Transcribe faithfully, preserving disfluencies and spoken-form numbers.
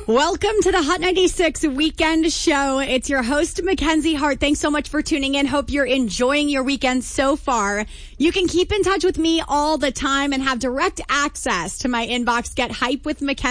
Welcome to the Hot ninety-six Weekend Show. It's your host, Mackenzie Hart. Thanks so much for tuning in. Hope you're enjoying your weekend so far. You can keep in touch with me all the time and have direct access to my inbox. Get hype with Mackenzie.